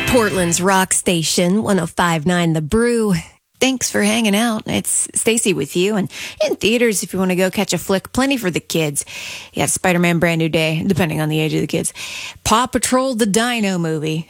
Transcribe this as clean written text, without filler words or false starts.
Portland's rock station, 105.9 The Brew. Thanks for hanging out. It's Stacy with you. And in theaters, if you want to go catch a flick, plenty for the kids. You got Spider-Man Brand New Day, depending on the age of the kids. Paw Patrol the Dino movie.